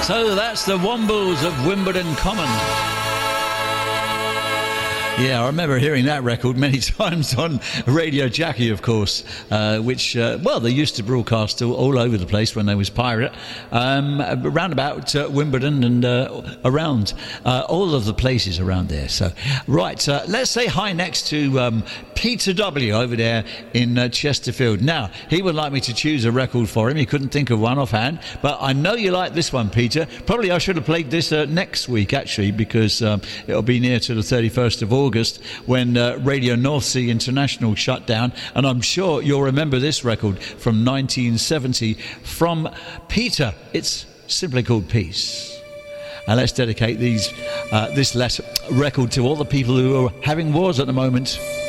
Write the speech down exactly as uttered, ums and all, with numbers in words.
So that's the Wombles of Wimbledon Common. Yeah, I remember hearing that record many times on Radio Jackie, of course, uh, which, uh, well, they used to broadcast all, all over the place when they was pirate, um, around about uh, Wimbledon and uh, around uh, all of the places around there. So, right, uh, let's say hi next to um, Peter W. over there in uh, Chesterfield. Now, he would like me to choose a record for him. He couldn't think of one offhand, but I know you like this one, Peter. Probably I should have played this uh, next week, actually, because um, it'll be near to the thirty-first of August. August when uh, Radio North Sea International shut down, and I'm sure you'll remember this record from nineteen seventy from Peter. It's simply called Peace. And let's dedicate these uh, this letter, record to all the people who are having wars at the moment.